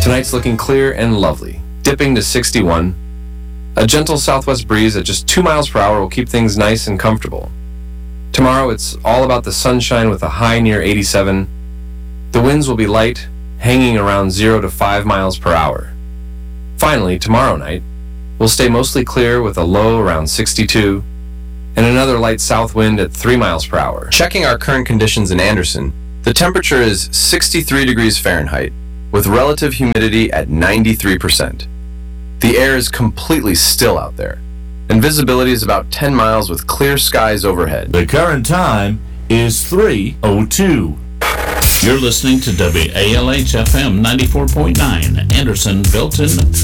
Tonight's looking clear and lovely, dipping to 61. A gentle southwest breeze at just 2 miles per hour will keep things nice and comfortable. Tomorrow it's all about the sunshine with a high near 87. The winds will be light, hanging around 0 to 5 miles per hour. Finally, tomorrow night, we'll stay mostly clear with a low around 62 and another light south wind at 3 miles per hour. Checking our current conditions in Anderson, the temperature is 63 degrees Fahrenheit with relative humidity at 93%. The air is completely still out there, and visibility is about 10 miles with clear skies overhead. The current time is 3:02. You're listening to WALH FM 94.9, Anderson, Belton,